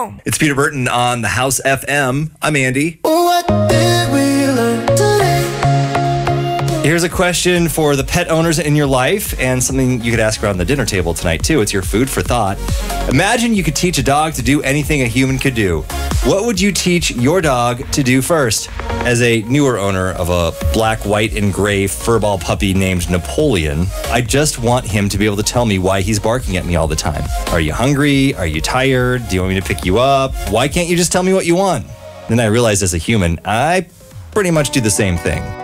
song. It's Peter Burton on the House FM. I'm Andy. What did we learn today? Here's a question for the pet owners in your life and something you could ask around the dinner table tonight, too. It's your food for thought. Imagine you could teach a dog to do anything a human could do. What would you teach your dog to do first? As a newer owner of a black, white, and gray furball puppy named Napoleon, I just want him to be able to tell me why he's barking at me all the time. Are you hungry? Are you tired? Do you want me to pick you up? Why can't you just tell me what you want? Then I realized as a human, I pretty much do the same thing.